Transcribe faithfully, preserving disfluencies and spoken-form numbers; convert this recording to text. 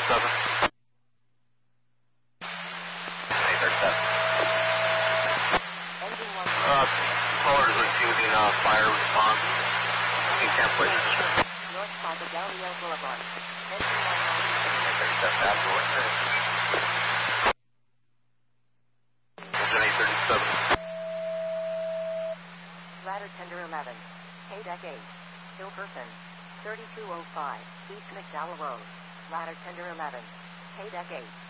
thirty-seven. eight thirty-seven. Uh, callers refusing uh, fire response. Can cancellation. North Plaza Galileo Boulevard. eight thirty-seven afterwards. Engine eight thirty-seven. Ladder Tender eleven. K-Deck eight. Hilperson. thirty-two oh five. East McDowell Road. Ladder Tender eleven. K-Deck eight.